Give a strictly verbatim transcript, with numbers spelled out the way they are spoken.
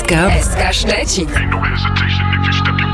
S K Szczecin. Ain't no hesitation if you step your